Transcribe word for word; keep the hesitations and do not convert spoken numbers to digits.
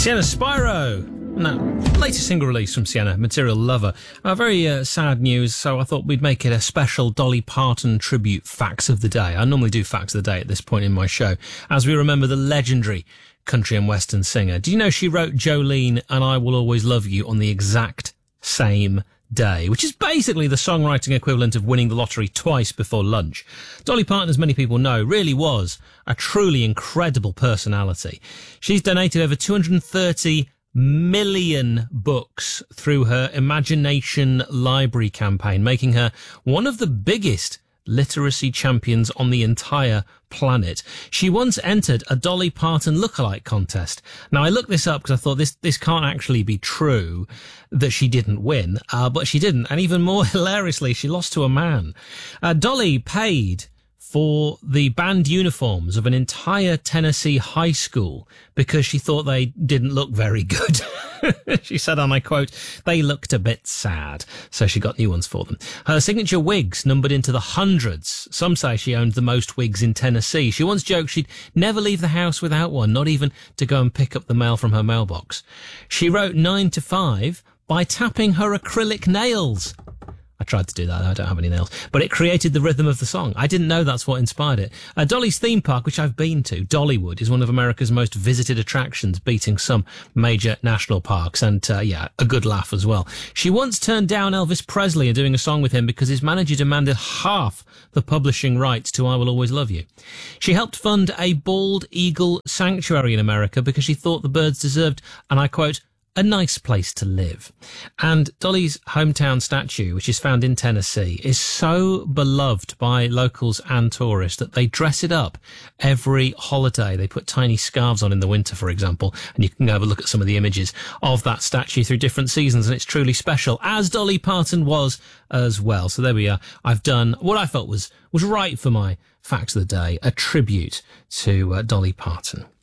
Sienna Spyro. No, latest single release from Sienna, Material Lover. Uh, very uh, sad news, so I thought we'd make it a special Dolly Parton tribute Facts of the Day. I normally do Facts of the Day at this point in my show, as we remember the legendary country and western singer. Do you know she wrote Jolene and I Will Always Love You on the exact same day, which is basically the songwriting equivalent of winning the lottery twice before lunch. Dolly Parton, as many people know, really was a truly incredible personality. She's donated over two hundred thirty million books through her Imagination Library campaign, making her one of the biggest literacy champions on the entire planet. She once entered a Dolly Parton lookalike contest. Now, I looked this up because I thought this this can't actually be true that she didn't win, uh, but she didn't. And even more hilariously, she lost to a man. Uh, Dolly paid for the band uniforms of an entire Tennessee high school because she thought they didn't look very good. She said, and I quote, "They looked a bit sad," so she got new ones for them. Her signature wigs numbered into the hundreds. Some say she owned the most wigs in Tennessee. She once joked she'd never leave the house without one, not even to go and pick up the mail from her mailbox. She wrote nine to five by tapping her acrylic nails. I tried to do that. I don't have any nails. But it created the rhythm of the song. I didn't know that's what inspired it. Uh, Dolly's theme park, which I've been to, Dollywood, is one of America's most visited attractions, beating some major national parks. And, uh, yeah, a good laugh as well. She once turned down Elvis Presley and doing a song with him because his manager demanded half the publishing rights to I Will Always Love You. She helped fund a bald eagle sanctuary in America because she thought the birds deserved, and I quote, "a nice place to live." And Dolly's hometown statue, which is found in Tennessee, is so beloved by locals and tourists that they dress it up every holiday. They put tiny scarves on in the winter, for example, and you can go have a look at some of the images of that statue through different seasons, and it's truly special, as Dolly Parton was as well. So there we are. I've done what I felt was, was right for my Facts of the Day, a tribute to uh, Dolly Parton.